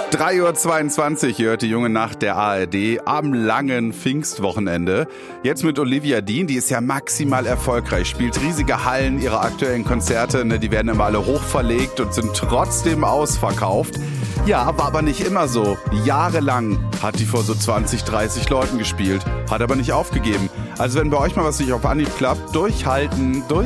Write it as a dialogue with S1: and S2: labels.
S1: 3:22 Uhr, ihr hört die junge Nacht der ARD am langen Pfingstwochenende. Jetzt mit Olivia Dean, die ist ja maximal erfolgreich, spielt riesige Hallen, ihre aktuellen Konzerte, die werden immer alle hochverlegt und sind trotzdem ausverkauft. Ja, war aber nicht immer so. Jahrelang hat die vor so 20, 30 Leuten gespielt, hat aber nicht aufgegeben. Also wenn bei euch mal was nicht auf Anhieb klappt, durchhalten.